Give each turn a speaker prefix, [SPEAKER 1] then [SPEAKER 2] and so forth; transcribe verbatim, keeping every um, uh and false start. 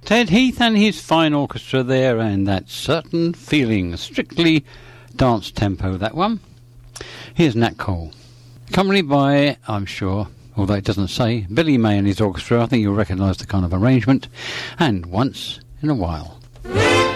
[SPEAKER 1] Ted Heath and his fine orchestra there, and that certain feeling, strictly dance tempo, that one. Here's Nat Cole, accompanied by, I'm sure, although it doesn't say, Billy May and his orchestra. I think you'll recognise the kind of arrangement. And Once in a While.